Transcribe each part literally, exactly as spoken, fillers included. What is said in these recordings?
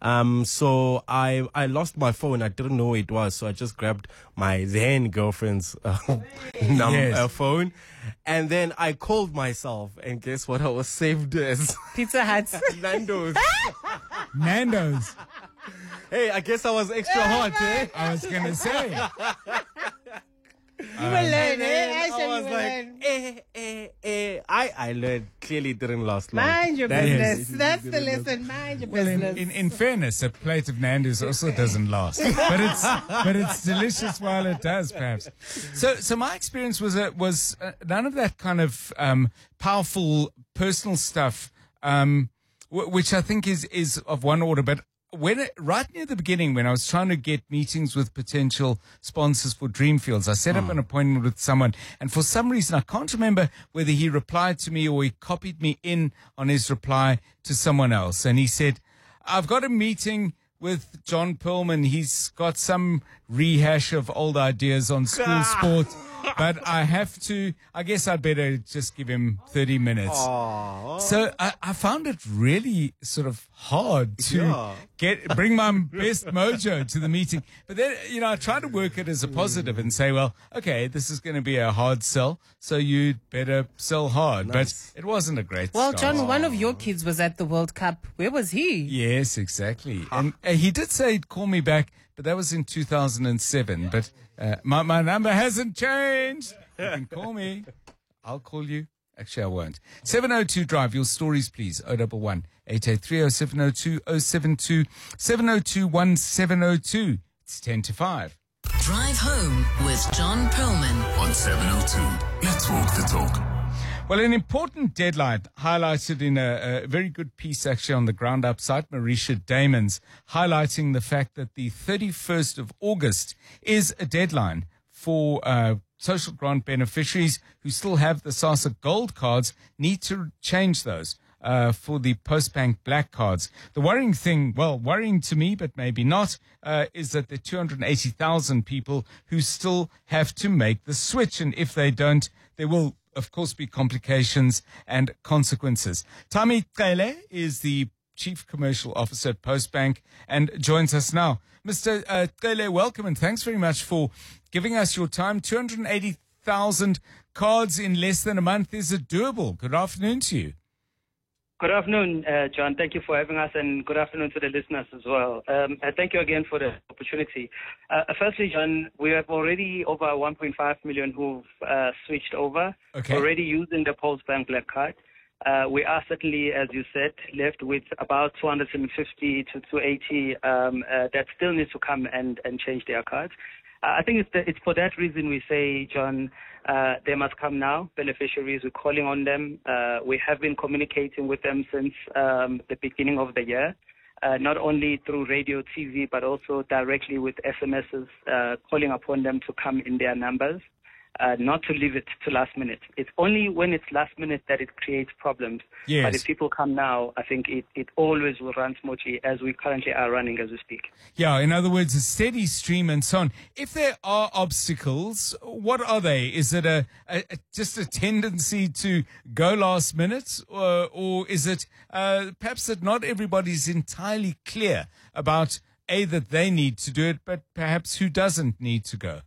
Um, so I I lost my phone. I didn't know who it was, so I just grabbed my then girlfriend's uh, num- Yes. uh, phone, and then I called myself. And guess what? I was saved as Pizza Hut. Nando's. Nando's. Hey, I guess I was extra hot, eh? I was going to say. You will learn, And eh? then I I shall was you will like, learn. eh, eh, eh. I, I learned. Clearly didn't last long. Mind your That business. is- That's the lesson. Mind your Well, in, business. in, in fairness, a plate of Nando's also doesn't last, but it's but it's delicious while it does, perhaps. So, so my experience was uh, was uh, none of that kind of um, powerful personal stuff, um, w- which I think is is of one order, but. When it, right near the beginning, when I was trying to get meetings with potential sponsors for Dreamfields, I set up an appointment with someone, and for some reason, I can't remember whether he replied to me or he copied me in on his reply to someone else. And he said, I've got a meeting with John Perlman. He's got some rehash of old ideas on school sport, but I have to, I guess I'd better just give him thirty minutes. So I, I found it really sort of hard to Yeah. get bring my best mojo to the meeting. But then, you know, I try to work it as a positive and say, well, okay, this is going to be a hard sell, so you'd better sell hard. Nice. But it wasn't a great Well, start. John, one of your kids was at the World Cup. Where was he? Yes, exactly. And uh, he did say he'd call me back, but that was in two thousand seven. But uh, my, my number hasn't changed. You can call me. I'll call you. Actually, I won't. seven oh two Drive, your stories, please. oh one one, eight eight three, oh seven oh two, oh seven two, seven oh two, one seven oh two. It's ten to five. Drive home with John Perlman on seven oh two. Let's walk the talk. Well, an important deadline highlighted in a, a very good piece actually on the Ground Up site, Marisha Damons, highlighting the fact that the thirty-first of August is a deadline for uh, social grant beneficiaries who still have the SASSA Gold cards need to change those uh, for the Postbank Black cards. The worrying thing, well, worrying to me, but maybe not, uh, is that there are two hundred eighty thousand people who still have to make the switch. And if they don't, there will of course, be complications and consequences. Tami Kele is the Chief Commercial Officer at Postbank and joins us now. Mister Uh, Kele, welcome and thanks very much for giving us your time. two hundred eighty thousand cards in less than a month. Is it doable? Good afternoon to you. Good afternoon, uh, John. Thank you for having us, and good afternoon to the listeners as well. Um, and thank you again for the opportunity. Uh, firstly, John, we have already over one point five million who've uh, switched over, Okay. already using the Postbank Black Card. Uh, we are certainly, as you said, left with about two hundred fifty to two hundred eighty um, uh, that still need to come and, and change their cards. Uh, I think it's, the, it's for that reason we say, John, uh, they must come now. Beneficiaries, we're calling on them. Uh, we have been communicating with them since um, the beginning of the year, uh, not only through radio, T V, but also directly with S M Ses, uh, calling upon them to come in their numbers. Uh, not to leave it to last minute. It's only when it's last minute that it creates problems. Yes. But if people come now, I think it, it always will run smoothly as we currently are running as we speak. Yeah, in other words, a steady stream and so on. If there are obstacles, what are they? Is it a, a, a just a tendency to go last minute, or, or is it uh, perhaps that not everybody's entirely clear about, A, that they need to do it, but perhaps who doesn't need to go?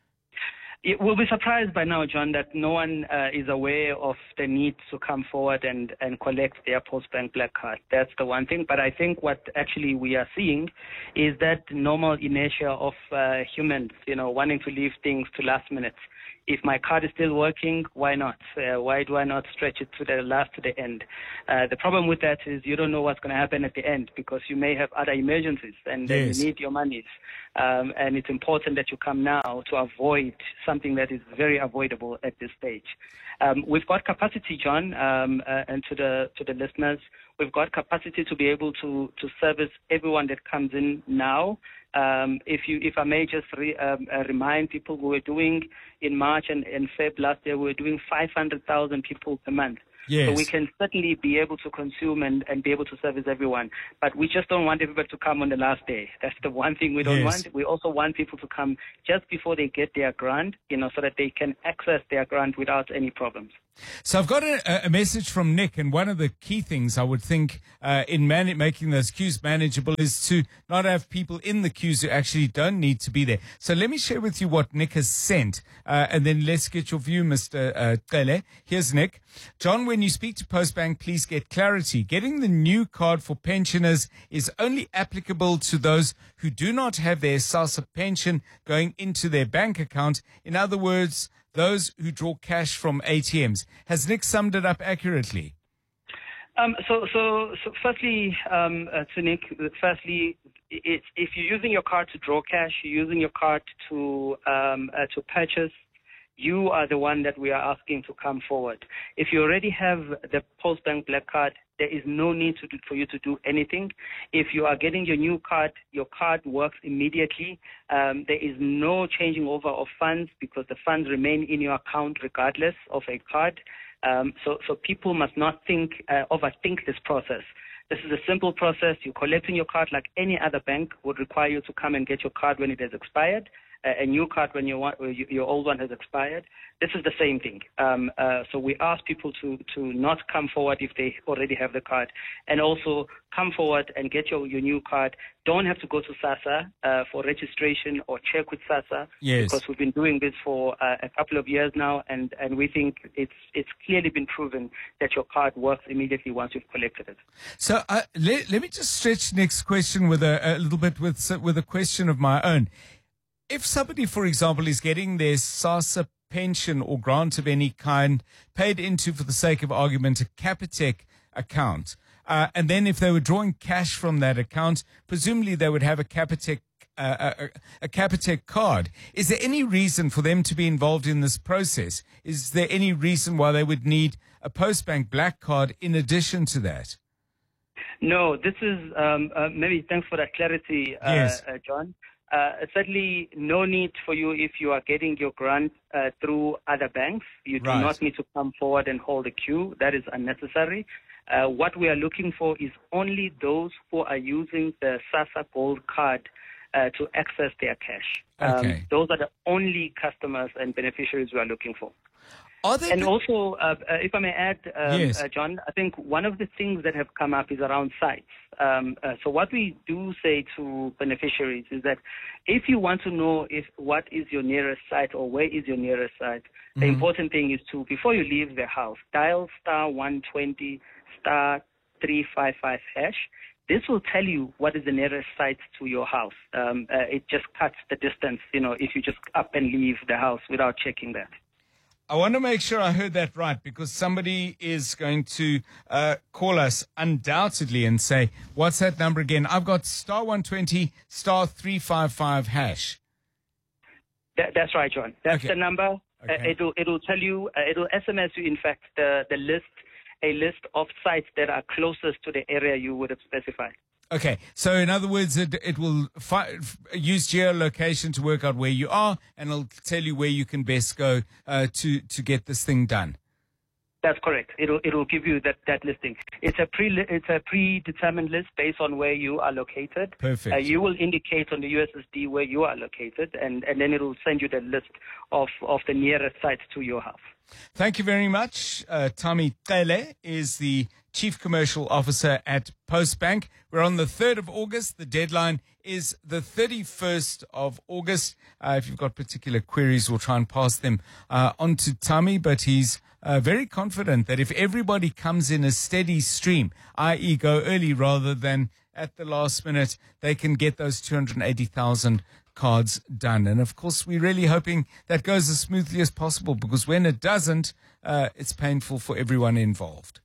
It will be surprised by now, John, that no one uh, is aware of the need to come forward and, and collect their Postbank Black Card. That's the one thing. But I think what actually we are seeing is that normal inertia of uh, humans, you know, wanting to leave things to last minute. If my card is still working, why not? Uh, why do I not stretch it to the last, to the end? Uh, the problem with that is you don't know what's going to happen at the end because you may have other emergencies and then Yes. you need your monies. Um, and it's important that you come now to avoid something that is very avoidable at this stage. Um, we've got capacity, John, um, uh, and to the to the listeners, we've got capacity to be able to to service everyone that comes in now. Um, if you, if I may just re, um, uh, remind people, we were doing in March and, and Feb last year, we were doing five hundred thousand people per month. Yes. So we can certainly be able to consume and, and be able to service everyone. But we just don't want everybody to come on the last day. That's the one thing we don't Yes. want. We also want people to come just before they get their grant, you know, so that they can access their grant without any problems. So I've got a, a message from Nick, and one of the key things I would think uh, in man- making those queues manageable is to not have people in the queues who actually don't need to be there. So let me share with you what Nick has sent, uh, and then let's get your view, Mister Uh, Kele. Here's Nick. John, when you speak to Postbank, please get clarity. Getting the new card for pensioners is only applicable to those who do not have their SASSA pension going into their bank account. In other words, those who draw cash from A T Ms. Has Nick summed it up accurately? Um, so, so, so, firstly, um, uh, to Nick, firstly, it's, if you're using your card to draw cash, you're using your card to um, uh, to purchase, you are the one that we are asking to come forward. If you already have the Postbank Black Card, there is no need to do, for you to do anything. If you are getting your new card, your card works immediately. Um, there is no changing over of funds because the funds remain in your account regardless of a card. Um, so, so people must not think, uh, overthink this process. This is a simple process. You're collecting your card like any other bank would require you to come and get your card when it has expired. A new card when your, one, your old one has expired. This is the same thing. Um, uh, so we ask people to, to not come forward if they already have the card, and also come forward and get your, your new card. Don't have to go to SASSA uh, for registration or check with SASSA, yes, because we've been doing this for uh, a couple of years now, and, and we think it's it's clearly been proven that your card works immediately once you've collected it. So uh, let, let me just stretch Nick's question with a, a little bit with with a question of my own. If somebody, for example, is getting their SASSA pension or grant of any kind paid into, for the sake of argument, a Capitec account, uh, and then if they were drawing cash from that account, presumably they would have a Capitec, uh, a, a Capitec card. Is there any reason for them to be involved in this process? Is there any reason why they would need a Postbank Black Card in addition to that? No, this is, um, uh, maybe thanks for that clarity, uh, yes. uh, John. Uh, certainly no need for you if you are getting your grant uh, through other banks. You do right. not need to come forward and hold a queue. That is unnecessary. Uh, what we are looking for is only those who are using the SASSA Gold Card uh, to access their cash. Okay. Um, those are the only customers and beneficiaries we are looking for. Are there And be- also, uh, uh, if I may add, um, yes. uh, John, I think one of the things that have come up is around sites. Um, uh, so what we do say to beneficiaries is that if you want to know if what is your nearest site or where is your nearest site, mm-hmm. the important thing is to, before you leave the house, dial star one twenty star three five five hash. This will tell you what is the nearest site to your house. Um, uh, it just cuts the distance, you know, if you just up and leave the house without checking that. I want to make sure I heard that right, because somebody is going to uh, call us undoubtedly and say, what's that number again? I've got star one twenty, star three five five hash. That, that's right, John. That's okay. the number. Okay. Uh, it'll, it'll tell you, uh, it'll S M S you, in fact, the, the list, a list of sites that are closest to the area you would have specified. Okay, so in other words, it, it will fi- use geolocation to work out where you are, and it'll tell you where you can best go uh, to to get this thing done. That's correct. It'll it'll give you that, that listing. It's a pre it's a predetermined list based on where you are located. Perfect. Uh, you will indicate on the U S S D where you are located, and, and then it'll send you the list of, of the nearest sites to your house. Thank you very much. Uh, Tommy Tele is the Chief Commercial Officer at Postbank. We're on the third of August. The deadline is the thirty-first of August. Uh, if you've got particular queries, we'll try and pass them uh, on to Tommy, but he's uh, very confident that if everybody comes in a steady stream, that is go early rather than at the last minute, they can get those two hundred eighty thousand cards done. And of course, we're really hoping that goes as smoothly as possible, because when it doesn't, uh, it's painful for everyone involved.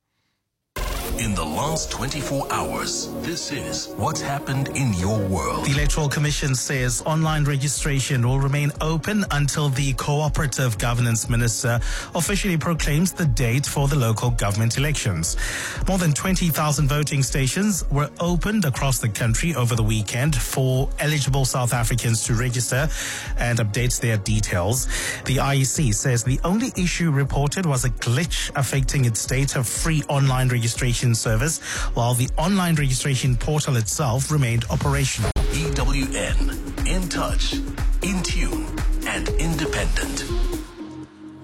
In the last twenty-four hours, this is what's happened in your world. The Electoral Commission says online registration will remain open until the Cooperative Governance Minister officially proclaims the date for the local government elections. More than twenty thousand voting stations were opened across the country over the weekend for eligible South Africans to register and update their details. The I E C says the only issue reported was a glitch affecting its data free online registration service, while the online registration portal itself remained operational. E W N, in touch, in tune, and independent.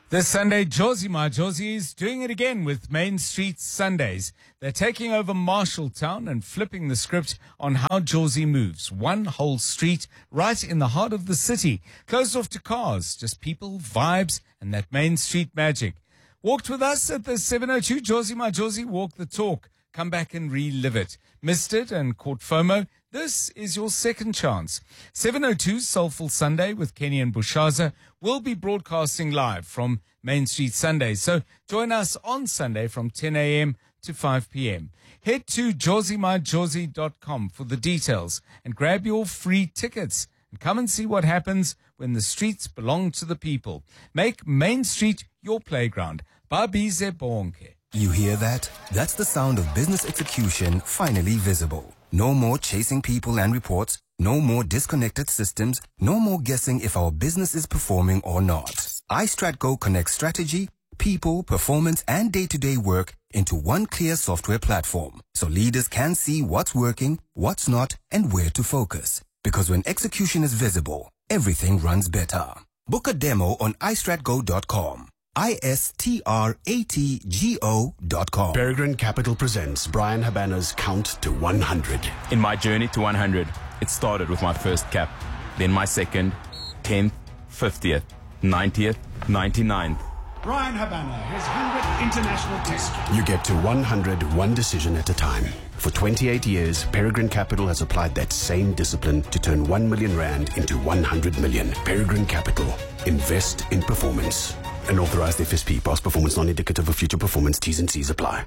This Sunday, Josie My Josie is doing it again with Main Street Sundays. They're taking over Marshalltown and flipping the script on how Josie moves. One whole street right in the heart of the city, closed off to cars, just people, vibes, and that Main Street magic. Walked with us at the seven oh two Josie My Josie Walk the Talk. Come back and relive it. Missed it and caught FOMO? This is your second chance. seven oh two Soulful Sunday with Kenny and Bushaza will be broadcasting live from Main Street Sundays. So join us on Sunday from ten a.m. to five p.m. Head to josie my josie dot com for the details and grab your free tickets. And come and see what happens when the streets belong to the people. Make Main Street your playground. Babize bonke. You hear that? That's the sound of business execution finally visible. No more chasing people and reports. No more disconnected systems. No more guessing if our business is performing or not. iStratGo connects strategy, people, performance, and day-to-day work into one clear software platform. So leaders can see what's working, what's not, and where to focus. Because when execution is visible, everything runs better. Book a demo on i strat go dot com. I S T R A T G O dot com. Peregrine Capital presents Brian Habana's Count to one hundred. In my journey to one hundred, it started with my first cap, then my second, tenth, fiftieth, ninetieth, ninety-ninth. Brian Habana, his one hundredth international test. You get to one hundred one decision at a time. For twenty-eight years, Peregrine Capital has applied that same discipline to turn one million rand into one hundred million. Peregrine Capital. Invest in performance. An authorized F S P. Past performance not indicative of future performance. T's and C's apply.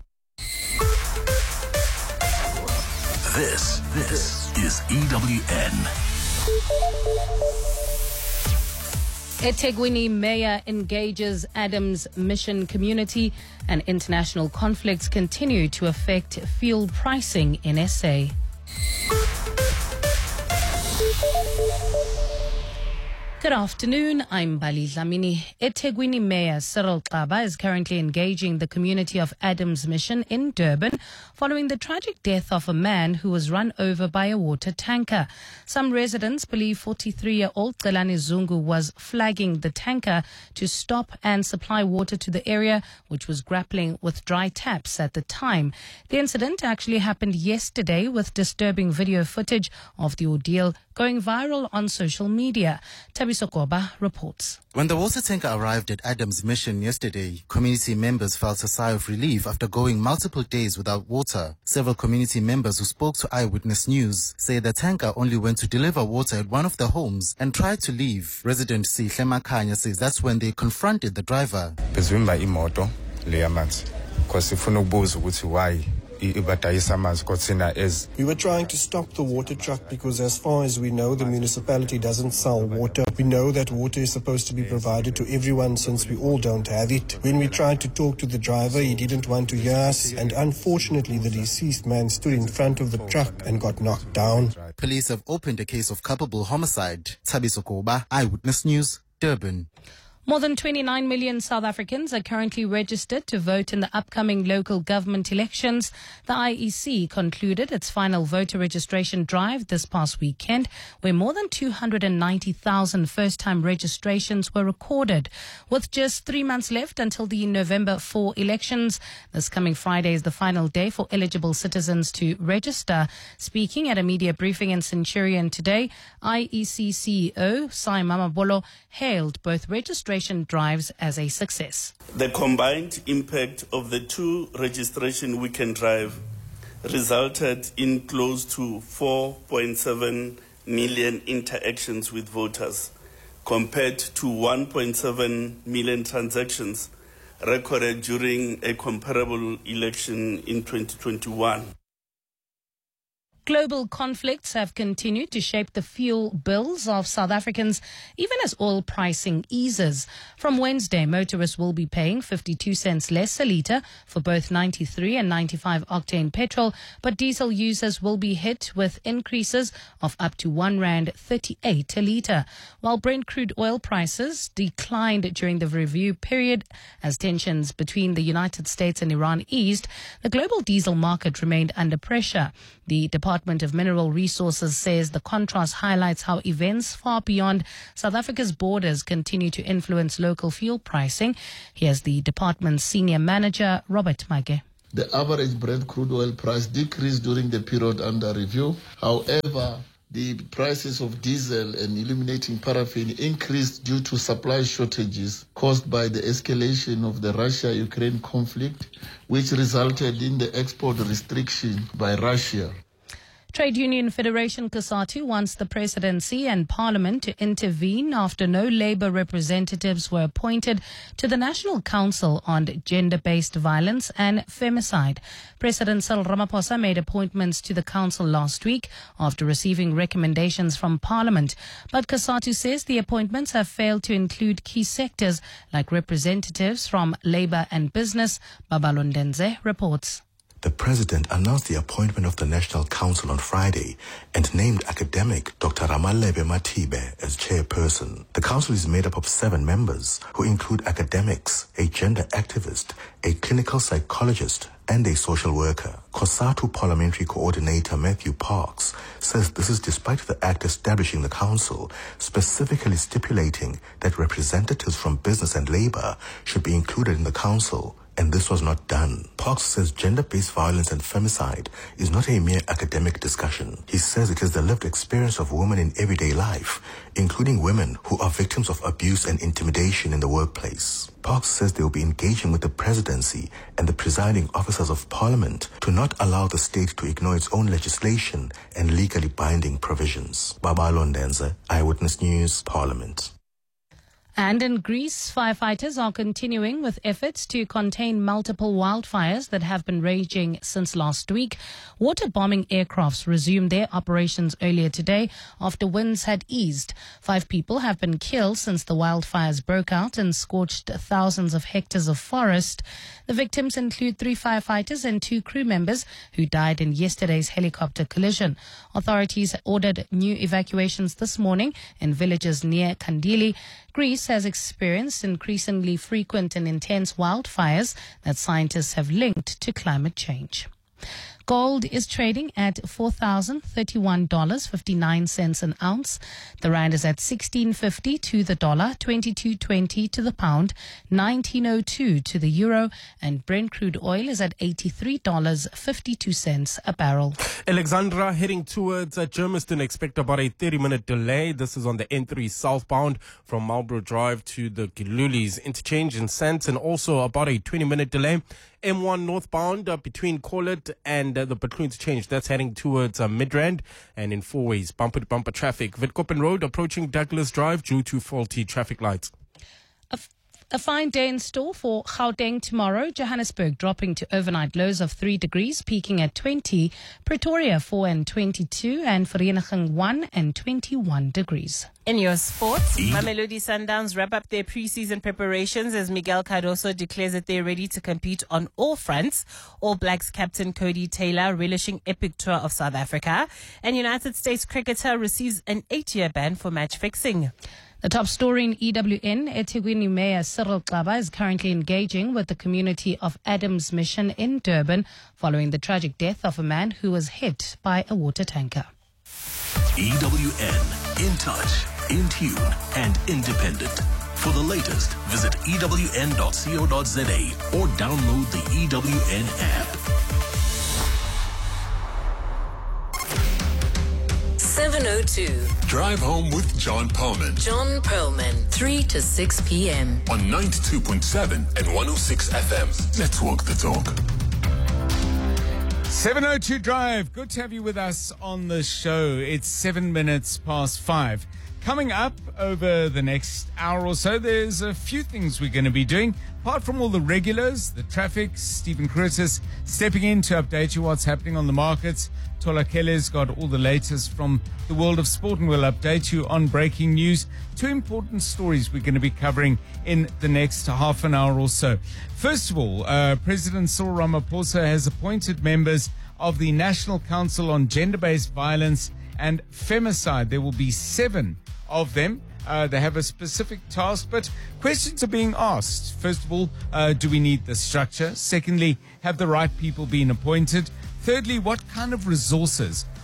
This, this is E W N. eThekwini mayor engages Adams Mission community, and international conflicts continue to affect fuel pricing in S A. Good afternoon, I'm Bali Dlamini. eThekwini Mayor Cyril Xaba is currently engaging the community of Adams Mission in Durban following the tragic death of a man who was run over by a water tanker. Some residents believe forty-three-year-old Celani Zungu was flagging the tanker to stop and supply water to the area, which was grappling with dry taps at the time. The incident actually happened yesterday, with disturbing video footage of the ordeal going viral on social media. Tabisokoba reports. When the water tanker arrived at Adams Mission yesterday, community members felt a sigh of relief after going multiple days without water. Several community members who spoke to Eyewitness News say the tanker only went to deliver water at one of the homes and tried to leave. Resident Sihle Makanya says that's when they confronted the driver. We were trying to stop the water truck because, as far as we know, the municipality doesn't sell water. We know that water is supposed to be provided to everyone since we all don't have it. When we tried to talk to the driver, he didn't want to hear us, and unfortunately the deceased man stood in front of the truck and got knocked down. Police have opened a case of culpable homicide. Tabisokoba, Eyewitness News, Durban. More than twenty-nine million South Africans are currently registered to vote in the upcoming local government elections. The I E C concluded its final voter registration drive this past weekend, where more than two hundred ninety thousand first-time registrations were recorded. With just three months left until the November fourth elections, this coming Friday is the final day for eligible citizens to register. Speaking at a media briefing in Centurion today, I E C C E O Sai Mamabolo hailed both registration drives as a success. The combined impact of the two registration weekend drive resulted in close to four point seven million interactions with voters, compared to one point seven million transactions recorded during a comparable election in twenty twenty-one. Global conflicts have continued to shape the fuel bills of South Africans, even as oil pricing eases. From Wednesday, motorists will be paying fifty-two cents less a litre for both ninety-three and ninety-five octane petrol, but diesel users will be hit with increases of up to one rand thirty-eight a litre. While Brent crude oil prices declined during the review period as tensions between the United States and Iran eased, the global diesel market remained under pressure. The Department Department of Mineral Resources says the contrast highlights how events far beyond South Africa's borders continue to influence local fuel pricing. Here's the department's senior manager, Robert Mage. The average Brent crude oil price decreased during the period under review. However, the prices of diesel and illuminating paraffin increased due to supply shortages caused by the escalation of the Russia-Ukraine conflict, which resulted in the export restriction by Russia. Trade Union Federation COSATU wants the presidency and parliament to intervene after no Labour representatives were appointed to the National Council on Gender-Based Violence and Femicide. President Cyril Ramaphosa made appointments to the council last week after receiving recommendations from parliament. But COSATU says the appointments have failed to include key sectors like representatives from Labour and business. Babalo Ndenze reports. The president announced the appointment of the National Council on Friday and named academic Doctor Ramalebe Matibe as chairperson. The council is made up of seven members who include academics, a gender activist, a clinical psychologist, and a social worker. COSATU Parliamentary Coordinator Matthew Parks says this is despite the act establishing the council, specifically stipulating that representatives from business and labor should be included in the council. And this was not done. Parks says gender-based violence and femicide is not a mere academic discussion. He says it is the lived experience of women in everyday life, including women who are victims of abuse and intimidation in the workplace. Parks says they will be engaging with the presidency and the presiding officers of parliament to not allow the state to ignore its own legislation and legally binding provisions. Babalo Ndenze, Eyewitness News, Parliament. And in Greece, firefighters are continuing with efforts to contain multiple wildfires that have been raging since last week. Water bombing aircrafts resumed their operations earlier today after winds had eased. Five people have been killed since the wildfires broke out and scorched thousands of hectares of forest. The victims include three firefighters and two crew members who died in yesterday's helicopter collision. Authorities ordered new evacuations this morning in villages near Kandili. Greece has experienced increasingly frequent and intense wildfires that scientists have linked to climate change. Gold is trading at four thousand thirty-one dollars and fifty-nine cents an ounce. The rand is at sixteen fifty to the dollar, twenty-two twenty to the pound, nineteen oh two to the euro, and Brent crude oil is at eighty-three dollars and fifty-two cents a barrel. Alexandra heading towards uh, Germiston. Expect about a thirty-minute delay. This is on the N three southbound from Marlborough Drive to the Gilulis interchange in Sandton. Also about a twenty-minute delay. M one northbound uh, between Corlett and uh, the Butler interchange. That's heading towards uh, Midrand, and in four ways, bumper-to-bumper traffic. Witkoppen Road approaching Douglas Drive due to faulty traffic lights. A, f- a fine day in store for Gauteng tomorrow. Johannesburg dropping to overnight lows of three degrees, peaking at twenty. Pretoria four and twenty-two, and Vereeniging one and twenty-one degrees. In your sports, Mamelodi Sundowns wrap up their preseason preparations as Miguel Cardoso declares that they're ready to compete on all fronts. All Blacks captain Cody Taylor relishing epic tour of South Africa. And United States cricketer receives an eight-year ban for match fixing. The top story in E W N, eThekwini Mayor Cyril Xaba is currently engaging with the community of Adams Mission in Durban following the tragic death of a man who was hit by a water tanker. E W N, in touch, in tune, and independent. For the latest, visit E W N dot co dot za or download the E W N app. seven oh two. Drive home with John Perlman. John Perlman, three to six p.m. on ninety-two point seven and one oh six F M. Let's walk the talk. seven oh two Drive. Good to have you with us on the show. It's seven minutes past five. Coming up over the next hour or so, there's a few things we're going to be doing. Apart from all the regulars, the traffic, Stephen Curtis stepping in to update you what's happening on the markets. Tola Kelly's got all the latest from the world of sport, and we'll update you on breaking news. Two important stories we're going to be covering in the next half an hour or so. First of all, uh, President Cyril Ramaphosa has appointed members of the National Council on Gender-Based Violence and Femicide. There will be seven of them. Uh, they have a specific task, but questions are being asked. First of all, uh, do we need the structure? Secondly, have the right people been appointed? Thirdly, what kind of resources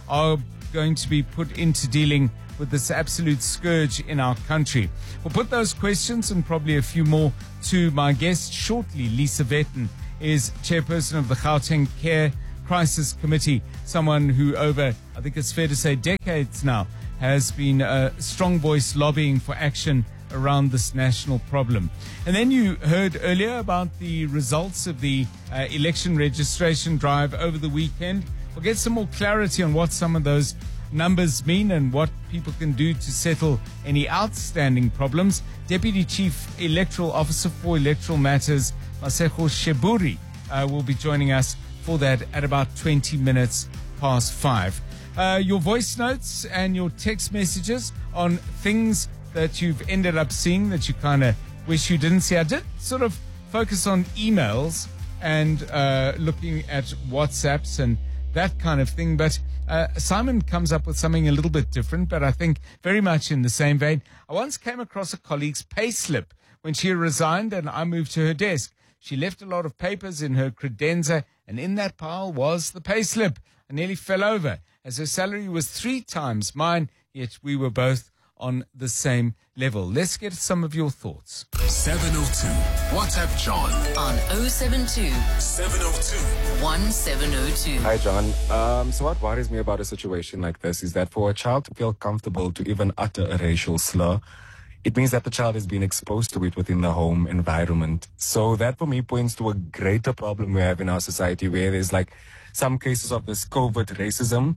are going to be put into dealing with this absolute scourge in our country? We'll put those questions and probably a few more to my guest shortly. Lisa Vetten is chairperson of the Gauteng Care Crisis Committee, someone who over, I think it's fair to say, decades now, has been a strong voice lobbying for action around this national problem. And then you heard earlier about the results of the uh, election registration drive over the weekend. We'll get some more clarity on what some of those numbers mean and what people can do to settle any outstanding problems. Deputy Chief Electoral Officer for Electoral Matters, Masego Sheburi, uh, will be joining us for that at about twenty minutes past five. Uh, your voice notes and your text messages on things that you've ended up seeing that you kind of wish you didn't see. I did sort of focus on emails and uh, looking at WhatsApps and that kind of thing. But uh, Simon comes up with something a little bit different, but I think very much in the same vein. I once came across a colleague's payslip when she resigned and I moved to her desk. She left a lot of papers in her credenza, and in that pile was the payslip. I nearly fell over as her salary was three times mine, yet we were both on the same level. Let's get some of your thoughts. seven oh two. WhatsApp John. On oh seven two, seven oh two, one seven oh two. Hi, John. Um, so what worries me about a situation like this is that for a child to feel comfortable to even utter a racial slur, it means that the child has been exposed to it within the home environment. So that for me points to a greater problem we have in our society where there's like some cases of this covert racism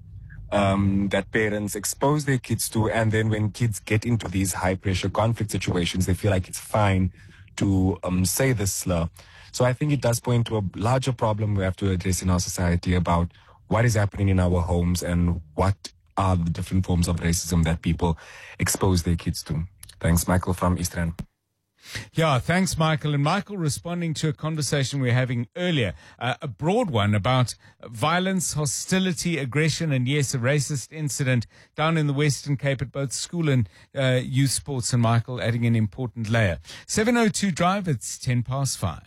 um, that parents expose their kids to. And then when kids get into these high pressure conflict situations, they feel like it's fine to um, say this slur. So I think it does point to a larger problem we have to address in our society about what is happening in our homes and what are the different forms of racism that people expose their kids to. Thanks, Michael from East Rand. Yeah, thanks, Michael. And Michael responding to a conversation we were having earlier, uh, a broad one about violence, hostility, aggression, and yes, a racist incident down in the Western Cape at both school and uh, youth sports. And Michael adding an important layer. seven oh two Drive, it's ten past five.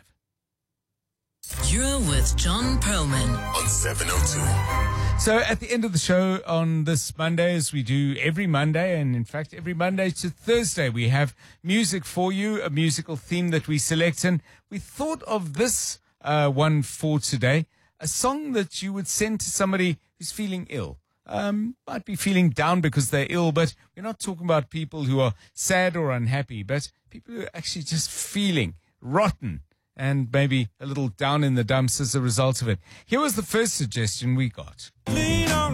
You're with John Perlman on seven oh two. So at the end of the show on this Monday, as we do every Monday, and in fact every Monday to Thursday, we have music for you, a musical theme that we select. And we thought of this uh, one for today, a song that you would send to somebody who's feeling ill. Um, might be feeling down because they're ill, but we're not talking about people who are sad or unhappy, but people who are actually just feeling rotten and maybe a little down in the dumps as a result of it. Here was the first suggestion we got.